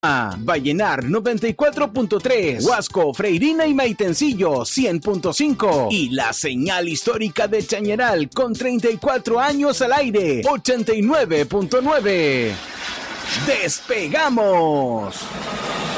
Vallenar 94.3, Huasco, Freirina y Maitencillo 100.5 y la señal histórica de Chañaral con 34 años al aire 89.9. ¡Despegamos!